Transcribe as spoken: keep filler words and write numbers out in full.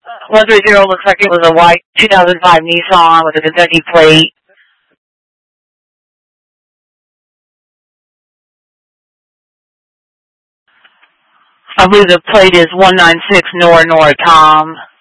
one three zero looks like it was a white two thousand five Nissan with a Kentucky plate. I believe the plate is one nine six Nora Nora Tom.